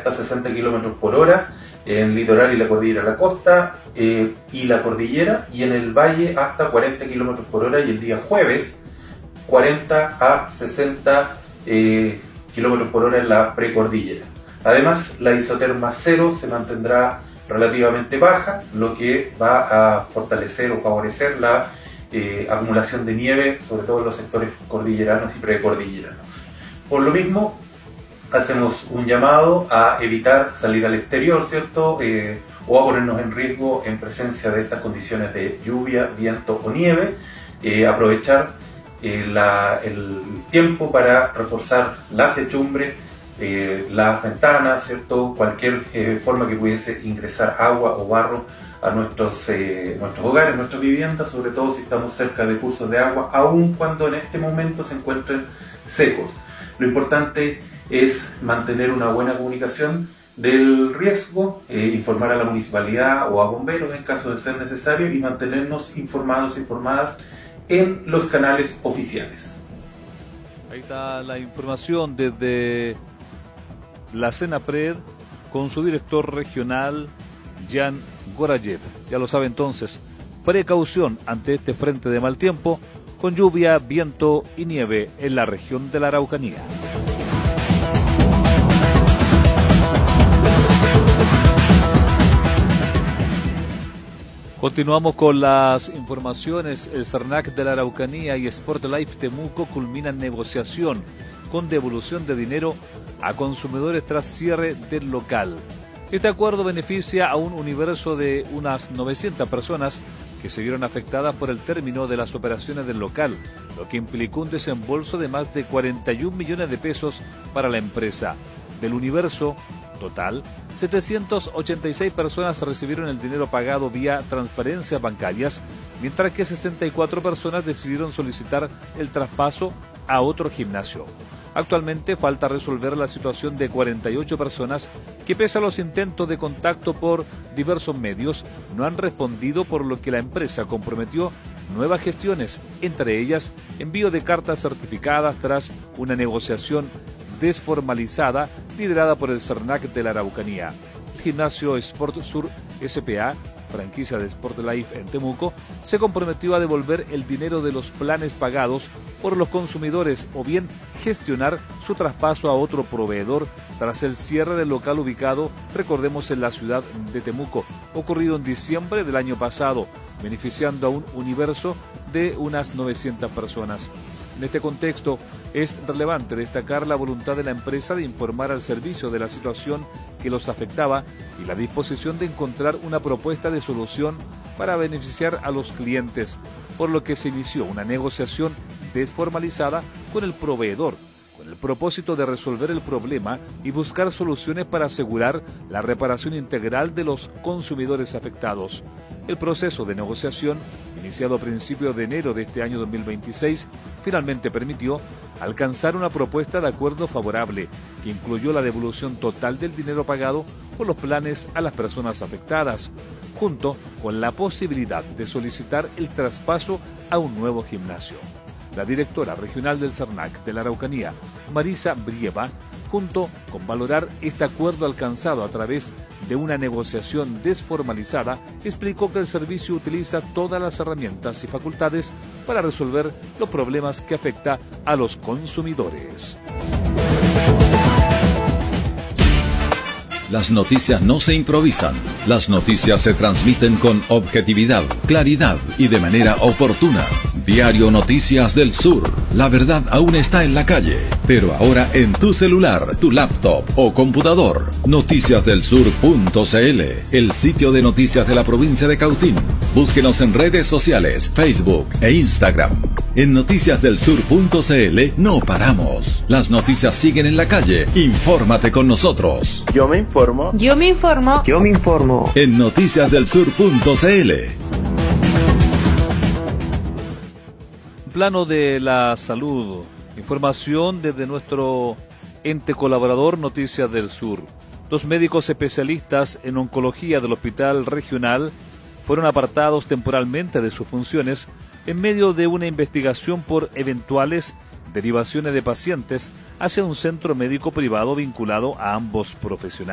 hasta 60 km por hora en el litoral y la cordillera de la costa y la cordillera, y en el valle hasta 40 km por hora, y el día jueves 40 a 60 km por hora en la precordillera. Además, la isoterma cero se mantendrá relativamente baja, lo que va a fortalecer o favorecer la acumulación de nieve, sobre todo en los sectores cordilleranos y precordilleranos. Por lo mismo, hacemos un llamado a evitar salir al exterior, ¿cierto? O a ponernos en riesgo en presencia de estas condiciones de lluvia, viento o nieve. Aprovechar el tiempo para reforzar las techumbres, las ventanas, ¿cierto? Cualquier forma que pudiese ingresar agua o barro a nuestros hogares, nuestras viviendas, sobre todo si estamos cerca de cursos de agua, aun cuando en este momento se encuentren secos. Lo importante es mantener una buena comunicación del riesgo, informar a la municipalidad o a bomberos en caso de ser necesario, y mantenernos informados e informadas en los canales oficiales. Ahí está la información desde la Senapred con su director regional, Jan Gorayev. Ya lo sabe entonces, precaución ante este frente de mal tiempo con lluvia, viento y nieve en la región de la Araucanía. Continuamos con las informaciones. El Cernac de la Araucanía y Sport Life Temuco culminan negociación con devolución de dinero a consumidores tras cierre del local. Este acuerdo beneficia a un universo de unas 900 personas que se vieron afectadas por el término de las operaciones del local, lo que implicó un desembolso de más de 41 millones de pesos para la empresa. Del universo total, 786 personas recibieron el dinero pagado vía transferencias bancarias, mientras que 64 personas decidieron solicitar el traspaso a otro gimnasio. Actualmente falta resolver la situación de 48 personas que, pese a los intentos de contacto por diversos medios, no han respondido, por lo que la empresa comprometió nuevas gestiones, entre ellas envío de cartas certificadas tras una negociación desformalizada liderada por el Cernac de la Araucanía. El gimnasio Sport Sur S.p.A., franquicia de Sport Life en Temuco, se comprometió a devolver el dinero de los planes pagados por los consumidores o bien gestionar su traspaso a otro proveedor tras el cierre del local ubicado, recordemos, en la ciudad de Temuco, ocurrido en diciembre del año pasado, beneficiando a un universo de unas 900 personas. En este contexto, es relevante destacar la voluntad de la empresa de informar al servicio de la situación que los afectaba y la disposición de encontrar una propuesta de solución para beneficiar a los clientes, por lo que se inició una negociación desformalizada con el proveedor, con el propósito de resolver el problema y buscar soluciones para asegurar la reparación integral de los consumidores afectados. El proceso de negociación, iniciado a principios de enero de este año 2026, finalmente permitió alcanzar una propuesta de acuerdo favorable que incluyó la devolución total del dinero pagado por los planes a las personas afectadas, junto con la posibilidad de solicitar el traspaso a un nuevo gimnasio. La directora regional del Cernac de la Araucanía, Marisa Brieva, junto con valorar este acuerdo alcanzado a través de una negociación desformalizada, explicó que el servicio utiliza todas las herramientas y facultades para resolver los problemas que afecta a los consumidores. Las noticias no se improvisan. Las noticias se transmiten con objetividad, claridad y de manera oportuna. Diario Noticias del Sur. La verdad aún está en la calle, pero ahora en tu celular, tu laptop o computador. Noticiasdelsur.cl, el sitio de noticias de la provincia de Cautín. Búsquenos en redes sociales, Facebook e Instagram. En noticiasdelsur.cl no paramos. Las noticias siguen en la calle. Infórmate con nosotros. Yo me informo. Yo me informo. Yo me informo. En noticiasdelsur.cl. Plano de la salud. Información desde nuestro ente colaborador Noticias del Sur. 2 médicos especialistas en oncología del Hospital Regional fueron apartados temporalmente de sus funciones en medio de una investigación por eventuales derivaciones de pacientes hacia un centro médico privado vinculado a ambos profesionales.